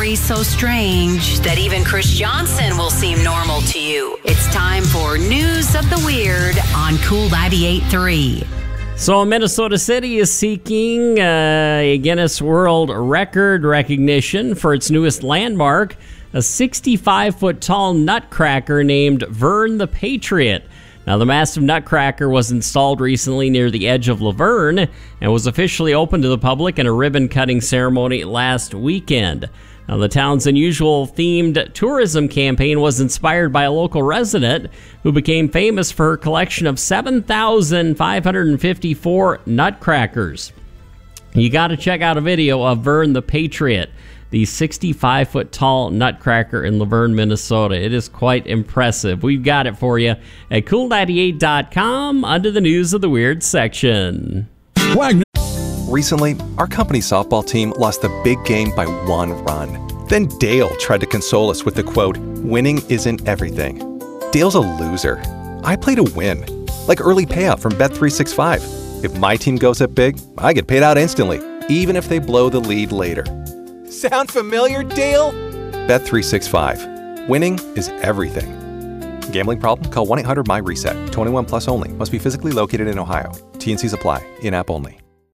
stories so strange that even Chris Johnson will seem normal to you. It's time for News of the Weird on Cool 98.3. So Minnesota City is seeking a Guinness World Record recognition for its newest landmark, a 65-foot tall nutcracker named Vern the Patriot. Now, the massive nutcracker was installed recently near the edge of Laverne and was officially opened to the public in a ribbon-cutting ceremony last weekend. Now, the town's unusual themed tourism campaign was inspired by a local resident who became famous for her collection of 7,554 nutcrackers. You got to check out a video of Vern the Patriot, the 65-foot tall nutcracker in Laverne, Minnesota. It is quite impressive. We've got it for you at cool98.com under the News of the Weird section. Recently, our company softball team lost the big game by 1 run. Then Dale tried to console us with the quote, "Winning isn't everything." Dale's a loser. I play to win, like early payout from Bet365. If my team goes up big, I get paid out instantly, even if they blow the lead later. Sound familiar, Dale? Bet365. Winning is everything. Gambling problem? Call 1-800-MY-RESET. 21 plus only. Must be physically located in Ohio. T&Cs apply. In-app only.